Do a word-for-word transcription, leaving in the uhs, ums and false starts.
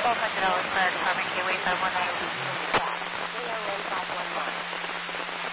twelve hundred dollars for our department gateway five one nine.